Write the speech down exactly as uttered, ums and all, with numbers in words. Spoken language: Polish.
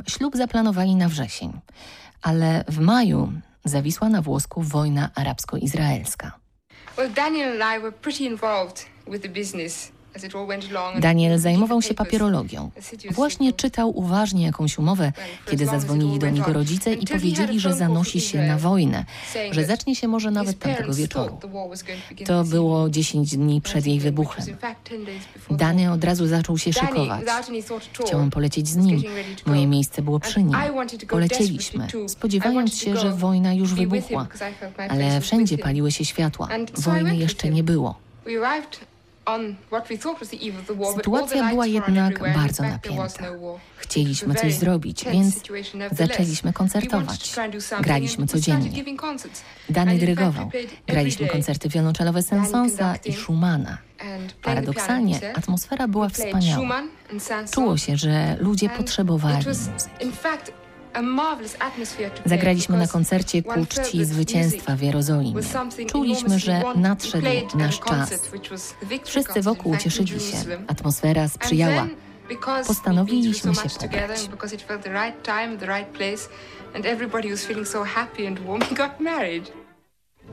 ślub zaplanowali na wrzesień, ale w maju zawisła na włosku wojna arabsko-izraelska. Daniel zajmował się papierologią. Właśnie czytał uważnie jakąś umowę, kiedy zadzwonili do niego rodzice i powiedzieli, że zanosi się na wojnę, że zacznie się może nawet tamtego wieczoru. To było dziesięć dni przed jej wybuchem. Dany od razu zaczął się szykować. Chciałem polecieć z nim. Moje miejsce było przy nim. Polecieliśmy, spodziewając się, że wojna już wybuchła, ale wszędzie paliły się światła. Wojny jeszcze nie było. Sytuacja była jednak bardzo napięta. Chcieliśmy coś zrobić, więc zaczęliśmy koncertować. Graliśmy codziennie. Dany dyrygował. Graliśmy koncerty wiolonczelowe Saint-Saënsa i Schumana. Paradoksalnie atmosfera była wspaniała. Czuło się, że ludzie potrzebowali muzyki. Zagraliśmy na koncercie ku czci zwycięstwa w Jerozolimie. Czuliśmy, że nadszedł nasz czas. Wszyscy wokół cieszyli się. Atmosfera sprzyjała. Postanowiliśmy się pobrać.